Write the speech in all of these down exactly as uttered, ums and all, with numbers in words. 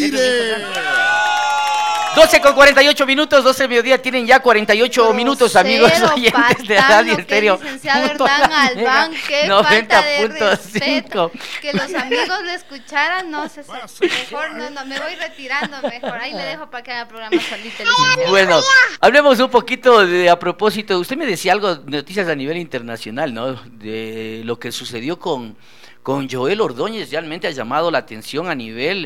Mire. doce con cuarenta y ocho minutos, doce del mediodía, tienen ya cuarenta y ocho minutos, amigos oyentes de Radio Estéreo. Licenciado Hernán Albán, qué falta de respeto. Que los amigos le escucharan, no sé, mejor no, no, me voy retirando, mejor, ahí le dejo para que haga programa solito, licenciado. Bueno, hablemos un poquito de, a propósito, usted me decía algo, noticias a nivel internacional, ¿no? De lo que sucedió con, con Joel Ordóñez, realmente ha llamado la atención a nivel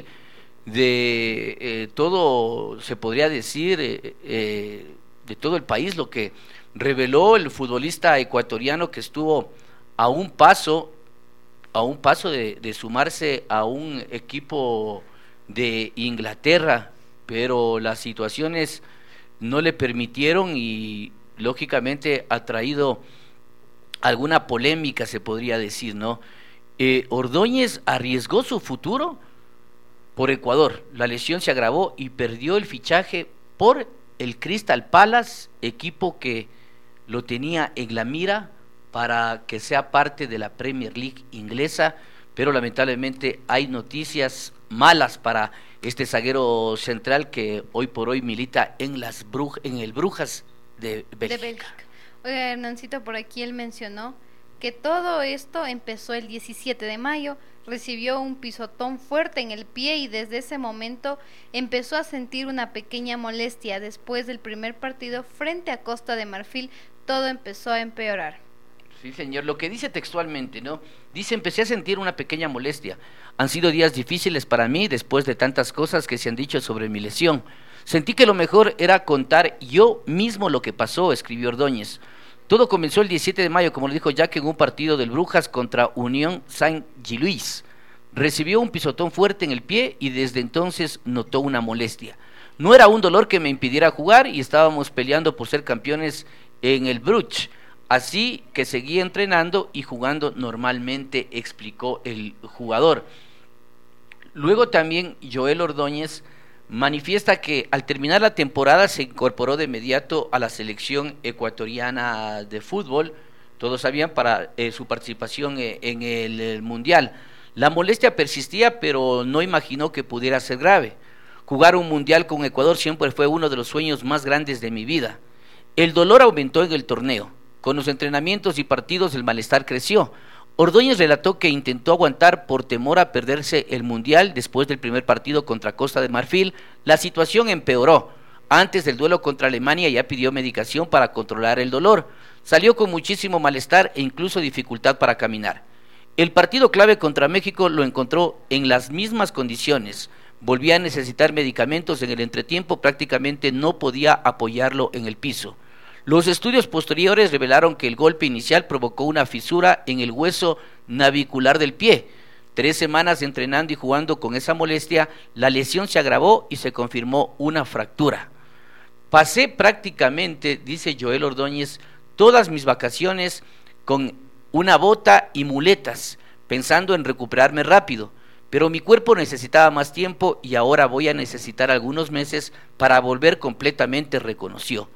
de eh, todo, se podría decir, eh, eh, de todo el país, lo que reveló el futbolista ecuatoriano que estuvo a un paso, a un paso de, de sumarse a un equipo de Inglaterra, pero las situaciones no le permitieron y lógicamente ha traído alguna polémica, se podría decir, ¿no? Eh, Ordóñez arriesgó su futuro por Ecuador, la lesión se agravó y perdió el fichaje por el Crystal Palace, equipo que lo tenía en la mira para que sea parte de la Premier League inglesa, pero lamentablemente hay noticias malas para este zaguero central que hoy por hoy milita en las Bruj- en el Brujas de Bélgica. De Bélgica. Oiga, Hernancito, por aquí él mencionó que todo esto empezó el diecisiete de mayo, recibió un pisotón fuerte en el pie y desde ese momento empezó a sentir una pequeña molestia. Después del primer partido frente a Costa de Marfil, todo empezó a empeorar. Sí, señor, lo que dice textualmente, ¿no? Dice, empecé a sentir una pequeña molestia. Han sido días difíciles para mí después de tantas cosas que se han dicho sobre mi lesión. Sentí que lo mejor era contar yo mismo lo que pasó, escribió Ordóñez. Todo comenzó el diecisiete de mayo, como lo dijo Jack, en un partido del Brujas contra Unión Saint-Gilloise. Recibió un pisotón fuerte en el pie y desde entonces notó una molestia. No era un dolor que me impidiera jugar y estábamos peleando por ser campeones en el Bruges. Así que seguí entrenando y jugando normalmente, explicó el jugador. Luego también Joel Ordóñez manifiesta que al terminar la temporada se incorporó de inmediato a la selección ecuatoriana de fútbol, todos sabían, para eh, su participación eh, en el, el Mundial. La molestia persistía, pero no imaginó que pudiera ser grave. Jugar un Mundial con Ecuador siempre fue uno de los sueños más grandes de mi vida. El dolor aumentó en el torneo. Con los entrenamientos y partidos el malestar creció. Ordóñez relató que intentó aguantar por temor a perderse el Mundial. Después del primer partido contra Costa de Marfil, la situación empeoró. Antes del duelo contra Alemania ya pidió medicación para controlar el dolor. Salió con muchísimo malestar e incluso dificultad para caminar. El partido clave contra México lo encontró en las mismas condiciones. Volvía a necesitar medicamentos en el entretiempo, prácticamente no podía apoyarlo en el piso. Los estudios posteriores revelaron que el golpe inicial provocó una fisura en el hueso navicular del pie. Tres semanas entrenando y jugando con esa molestia, la lesión se agravó y se confirmó una fractura. Pasé prácticamente, dice Joel Ordóñez, todas mis vacaciones con una bota y muletas, pensando en recuperarme rápido, pero mi cuerpo necesitaba más tiempo y ahora voy a necesitar algunos meses para volver completamente, reconoció.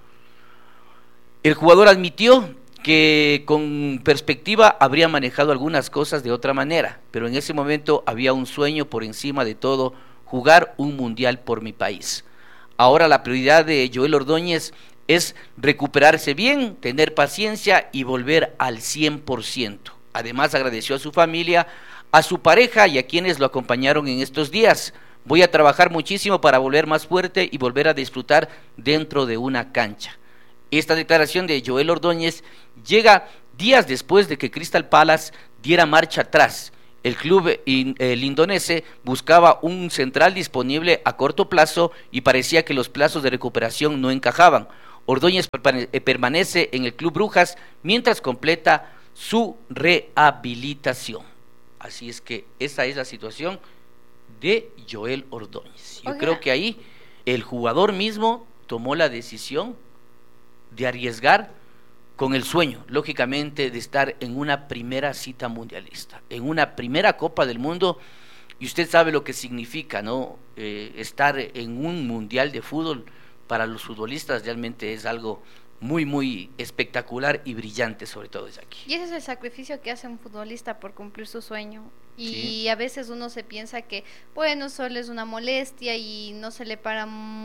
El jugador admitió que con perspectiva habría manejado algunas cosas de otra manera, pero en ese momento había un sueño por encima de todo, jugar un mundial por mi país. Ahora la prioridad de Joel Ordóñez es recuperarse bien, tener paciencia y volver al cien por ciento. Además agradeció a su familia, a su pareja y a quienes lo acompañaron en estos días. Voy a trabajar muchísimo para volver más fuerte y volver a disfrutar dentro de una cancha. Esta declaración de Joel Ordóñez llega días después de que Crystal Palace diera marcha atrás. El club in, el indonese buscaba un central disponible a corto plazo y parecía que los plazos de recuperación no encajaban. Ordóñez permanece en el club Brujas mientras completa su rehabilitación. Así es que esa es la situación de Joel Ordóñez. Yo Oiga. creo que ahí el jugador mismo tomó la decisión de arriesgar con el sueño, lógicamente, de estar en una primera cita mundialista, en una primera Copa del Mundo, y usted sabe lo que significa, ¿no? Eh, estar en un mundial de fútbol para los futbolistas realmente es algo muy, muy espectacular y brillante, sobre todo desde aquí. Y ese es el sacrificio que hace un futbolista por cumplir su sueño. Y Sí. a veces uno se piensa que, bueno, solo es una molestia y no se le para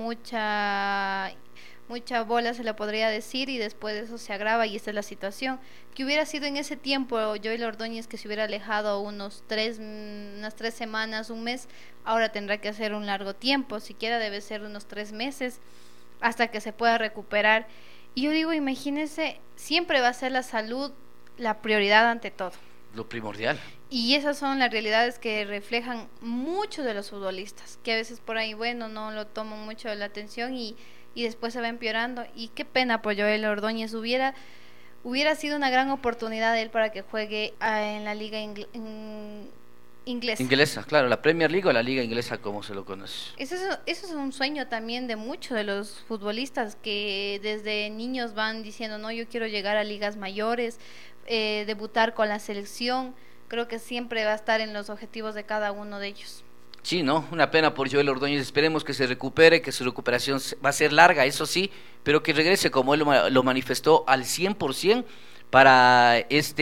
mucha mucha bola, se le podría decir, y después de eso se agrava y esta es la situación. Que hubiera sido en ese tiempo Joel Ordóñez, que se hubiera alejado unos tres, mm, unas tres semanas, un mes, ahora tendrá que hacer un largo tiempo, siquiera debe ser unos tres meses hasta que se pueda recuperar. Y yo digo, imagínense, siempre va a ser la salud la prioridad ante todo. Lo primordial. Y esas son las realidades que reflejan muchos de los futbolistas, que a veces por ahí, bueno, no lo toman mucho la atención y, y después se va empeorando. Y qué pena por Joel Ordóñez, hubiera hubiera sido una gran oportunidad de él para que juegue ah, en la liga ingl- in- inglesa. Inglesa, claro, la Premier League o la liga inglesa como se lo conoce. Eso es, eso es un sueño también de muchos de los futbolistas que desde niños van diciendo, no, yo quiero llegar a ligas mayores, eh, debutar con la selección. Creo que siempre va a estar en los objetivos de cada uno de ellos. Sí, ¿no? Una pena por Joel Ordóñez. Esperemos que se recupere, que su recuperación se- va a ser larga, eso sí, pero que regrese como él lo, ma- lo manifestó al cien por ciento para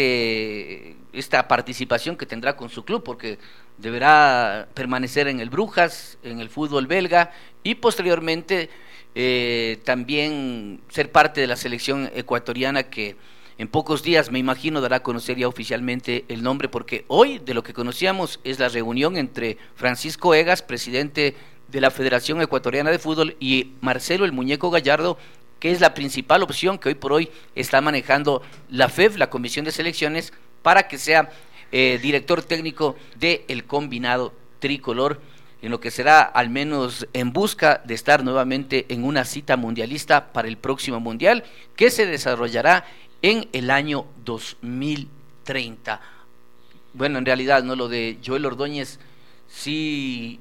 este esta participación que tendrá con su club, porque deberá permanecer en el Brujas, en el fútbol belga y posteriormente eh, también ser parte de la selección ecuatoriana que en pocos días, me imagino, dará a conocer ya oficialmente el nombre, porque hoy de lo que conocíamos es la reunión entre Francisco Egas, presidente de la Federación Ecuatoriana de Fútbol, y Marcelo el Muñeco Gallardo, que es la principal opción que hoy por hoy está manejando la F E F, la Comisión de Selecciones, para que sea eh, director técnico del combinado tricolor, en lo que será al menos en busca de estar nuevamente en una cita mundialista para el próximo mundial, que se desarrollará en el año dos mil treinta. Bueno, en realidad, no, lo de Joel Ordóñez sí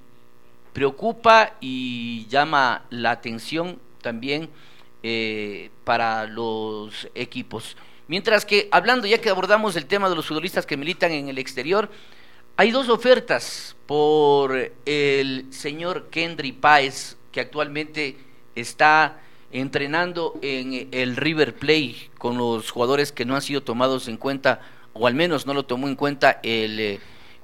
preocupa y llama la atención también eh, para los equipos. Mientras que, hablando, ya que abordamos el tema de los futbolistas que militan en el exterior, hay dos ofertas por el señor Kendry Páez, que actualmente está entrenando en el River Plate con los jugadores que no han sido tomados en cuenta, o al menos no lo tomó en cuenta el, eh,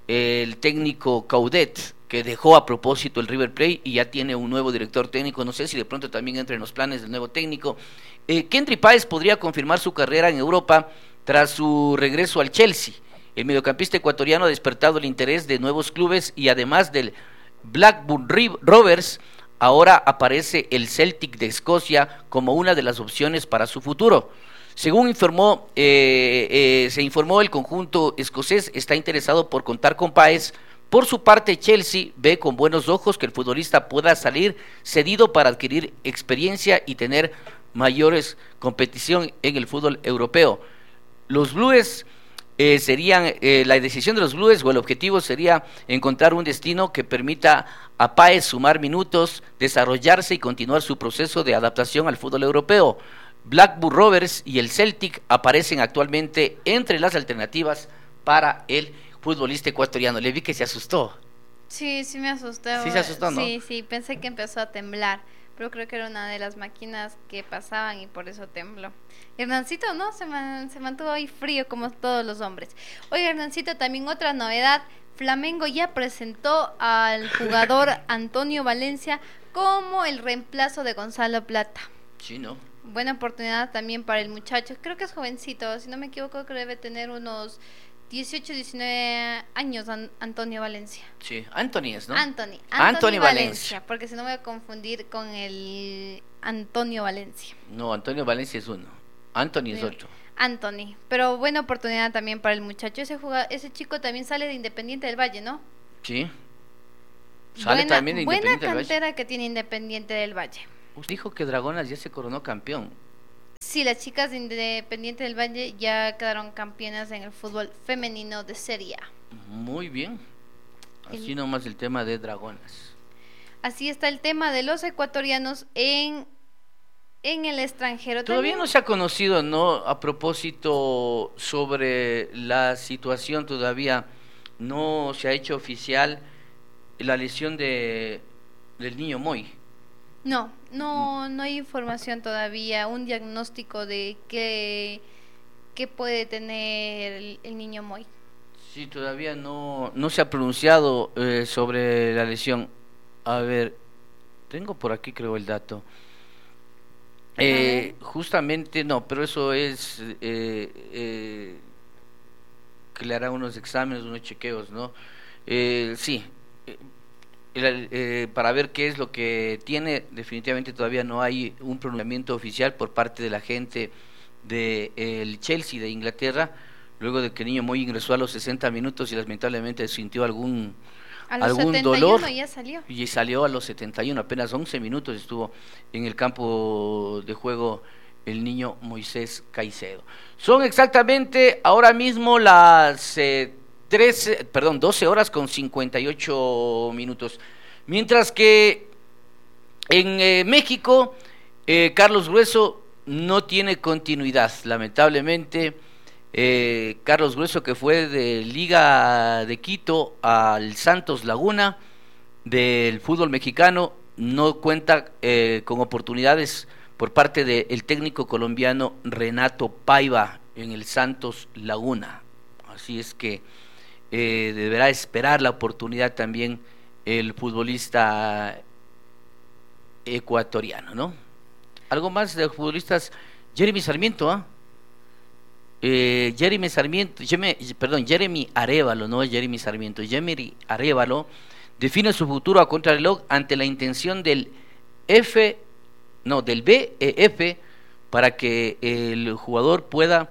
el técnico Caudet, que dejó a propósito el River Plate y ya tiene un nuevo director técnico. No sé si de pronto también entra en los planes del nuevo técnico. eh, Kendry Páez podría confirmar su carrera en Europa tras su regreso al Chelsea. El mediocampista ecuatoriano ha despertado el interés de nuevos clubes y además del Blackburn Rovers, ahora aparece el Celtic de Escocia como una de las opciones para su futuro. Según informó, eh, eh, se informó, el conjunto escocés está interesado por contar con Páez. Por su parte, Chelsea ve con buenos ojos que el futbolista pueda salir cedido para adquirir experiencia y tener mayores competición en el fútbol europeo. Los Blues eh, serían, eh, la decisión de los Blues o el objetivo sería encontrar un destino que permita a Páez sumar minutos, desarrollarse y continuar su proceso de adaptación al fútbol europeo. Blackburn Rovers y el Celtic aparecen actualmente entre las alternativas para el futbolista ecuatoriano. Le vi que se asustó. Sí, sí me asustó. Sí se asustó, ¿no? Sí, sí, pensé que empezó a temblar, pero creo que era una de las máquinas que pasaban y por eso tembló. Hernancito, ¿no? Se, man, se mantuvo ahí frío como todos los hombres. Oiga, Hernancito, también otra novedad. Flamengo ya presentó al jugador Antonio Valencia como el reemplazo de Gonzalo Plata. Sí, ¿no? Buena oportunidad también para el muchacho. Creo que es jovencito, si no me equivoco, creo que debe tener unos dieciocho, diecinueve años, an Antonio Valencia. Sí, Anthony es, ¿no? Anthony, Anthony, Anthony Valencia, Valencia. porque si no me voy a confundir con el Antonio Valencia. No, Antonio Valencia es uno, Anthony es Sí. otro. Anthony, pero buena oportunidad también para el muchacho. Ese jugador, ese chico también sale de Independiente del Valle, ¿no? Sí. Sale buena, también de buena Independiente del Valle. cantera que tiene Independiente del Valle. Usted dijo que Dragonas ya se coronó campeón. Sí, las chicas de Independiente del Valle ya quedaron campeonas en el fútbol femenino de Serie A. Muy bien. Así El- nomás el tema de Dragonas. Así está el tema de los ecuatorianos en, en el extranjero. Todavía También- no se ha conocido, ¿no? A propósito sobre la situación, todavía no se ha hecho oficial la lesión de del niño Moy. No, no, no hay información todavía, un diagnóstico de qué, qué puede tener el, el niño Moy. Sí, todavía no, no se ha pronunciado eh, sobre la lesión. A ver, tengo por aquí creo el dato. Eh, justamente no, pero eso es eh, eh, que le harán unos exámenes, unos chequeos, ¿no? Eh, sí, eh, el- eh, para ver qué es lo que tiene, definitivamente todavía no hay un pronunciamiento oficial por parte de la gente del Chelsea de Inglaterra, luego de que el niño Moy ingresó a los sesenta minutos y lamentablemente sintió algún A los algún setenta y dolor uno ya salió. y salió a los setenta y uno, apenas once minutos estuvo en el campo de juego el niño Moisés Caicedo. Son exactamente ahora mismo las eh, trece, perdón, doce horas con cincuenta y ocho minutos. Mientras que en eh, México, eh, Carlos Grueso no tiene continuidad, lamentablemente. Eh, Carlos Grueso, que fue de Liga de Quito al Santos Laguna del fútbol mexicano, no cuenta eh, con oportunidades por parte del técnico colombiano Renato Paiva en el Santos Laguna. Así es que eh, deberá esperar la oportunidad también el futbolista ecuatoriano, ¿no? Algo más de futbolistas. Jeremy Sarmiento, ¿ah? Eh, Jeremy Sarmiento, Jeremy, perdón, Jeremy Arévalo, no es Jeremy Sarmiento, Jeremy Arévalo define su futuro a contrarreloj ante la intención del F, no, del B E F para que el jugador pueda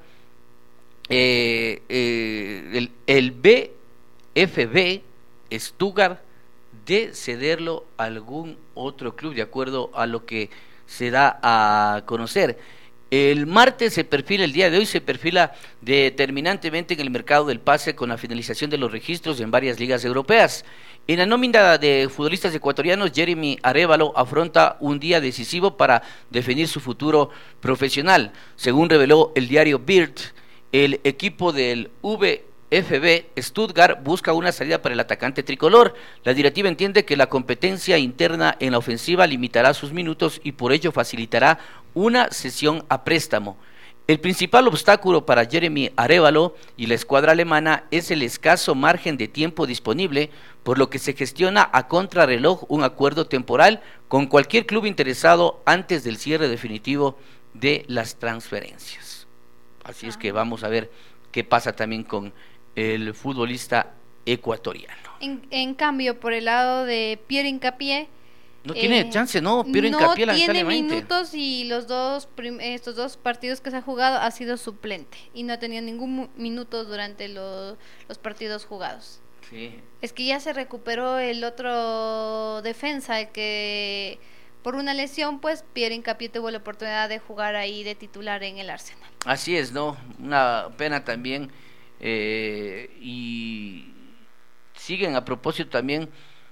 eh, eh, el, el B F B Stuttgart de cederlo a algún otro club, de acuerdo a lo que se da a conocer. El martes se perfila, el día de hoy se perfila determinantemente en el mercado del pase con la finalización de los registros en varias ligas europeas. En la nómina de futbolistas ecuatorianos, Jeremy Arévalo afronta un día decisivo para definir su futuro profesional. Según reveló el diario Bild, el equipo del V F B Stuttgart busca una salida para el atacante tricolor. La directiva entiende que la competencia interna en la ofensiva limitará sus minutos y por ello facilitará una cesión a préstamo. El principal obstáculo para Jeremy Arévalo y la escuadra alemana es el escaso margen de tiempo disponible, por lo que se gestiona a contrarreloj un acuerdo temporal con cualquier club interesado antes del cierre definitivo de las transferencias. Así es que vamos a ver qué pasa también con el futbolista ecuatoriano. En, en cambio, por el lado de Pierre Hincapié, no tiene eh, chance, no, Pierre no Hincapié tiene lamentablemente. minutos y los dos prim- estos dos partidos que se ha jugado ha sido suplente y no ha tenido ningún mu- minuto durante lo- los partidos jugados. Sí. Es que ya se recuperó el otro defensa, el que por una lesión, pues Pierre Hincapié tuvo la oportunidad de jugar ahí de titular en el Arsenal. Así es, ¿no? Una pena también. Eh, y siguen a propósito también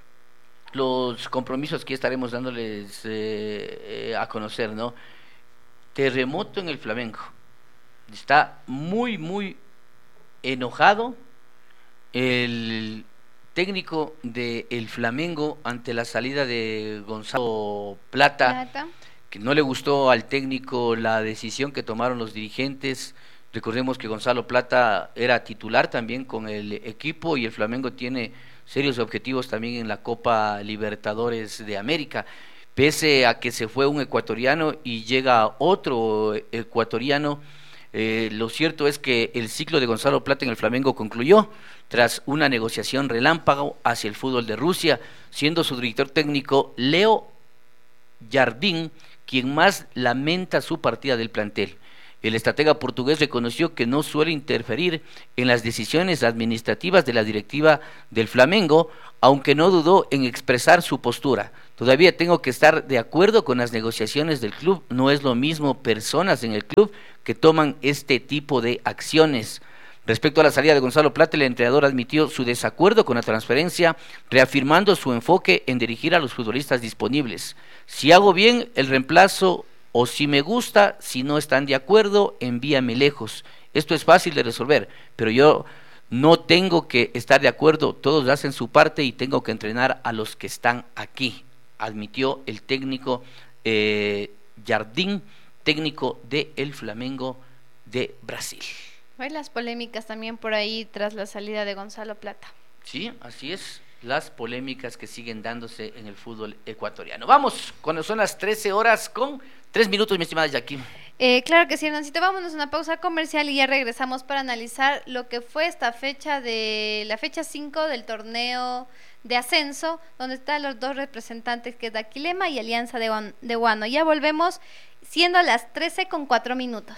los compromisos que estaremos dándoles eh, eh, a conocer, ¿no? Terremoto en el Flamengo. Está muy, muy enojado el técnico de el Flamengo ante la salida de Gonzalo Plata, Plata. que no le gustó al técnico la decisión que tomaron los dirigentes. Recordemos que Gonzalo Plata era titular también con el equipo y el Flamengo tiene serios objetivos también en la Copa Libertadores de América. Pese a que se fue un ecuatoriano y llega otro ecuatoriano, eh, lo cierto es que el ciclo de Gonzalo Plata en el Flamengo concluyó tras una negociación relámpago hacia el fútbol de Rusia, siendo su director técnico Leo Jardín quien más lamenta su partida del plantel. El estratega portugués reconoció que no suele interferir en las decisiones administrativas de la directiva del Flamengo, aunque no dudó en expresar su postura. Todavía tengo que estar de acuerdo con las negociaciones del club, no es lo mismo personas en el club que toman este tipo de acciones. Respecto a la salida de Gonzalo Plata, el entrenador admitió su desacuerdo con la transferencia, reafirmando su enfoque en dirigir a los futbolistas disponibles. Si hago bien el reemplazo o si me gusta, si no están de acuerdo, envíame lejos. Esto es fácil de resolver, pero yo no tengo que estar de acuerdo, todos hacen su parte y tengo que entrenar a los que están aquí, admitió el técnico eh, Jardín, técnico de el Flamengo de Brasil. Hay las polémicas también por ahí tras la salida de Gonzalo Plata. Sí, así es, las polémicas que siguen dándose en el fútbol ecuatoriano. Vamos, cuando son las trece horas con tres minutos, mi estimada Jackie. Eh, claro que sí, Hernancito, vámonos a una pausa comercial y ya regresamos para analizar lo que fue esta fecha de la fecha cinco del torneo de ascenso, donde están los dos representantes, que es Daquilema y Alianza de, Guan, de Guano. Ya volvemos, siendo las trece con cuatro minutos.